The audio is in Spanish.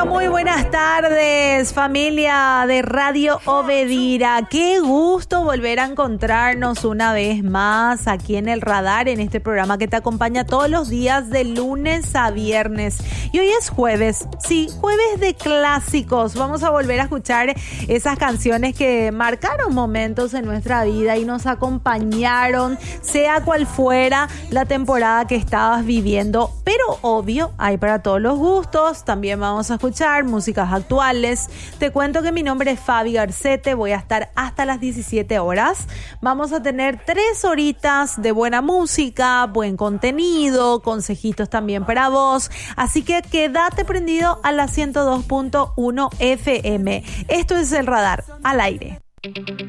Bueno, muy buenas tardes, familia de Radio Obedira. Qué gusto volver a encontrarnos una vez más aquí en el radar, en este programa que te acompaña todos los días de lunes a viernes. Y hoy es jueves, sí, jueves de clásicos. Vamos a volver a escuchar esas canciones que marcaron momentos en nuestra vida y nos acompañaron, sea cual fuera la temporada que estabas viviendo. Pero obvio, hay para todos los gustos. También vamos a escuchar músicas actuales. Te cuento que mi nombre es Fabi Garcete. Voy a estar hasta las 17 horas. Vamos a tener 3 horitas de buena música, buen contenido, consejitos también para vos. Así que quédate prendido a la 102.1 FM. Esto es El Radar al aire.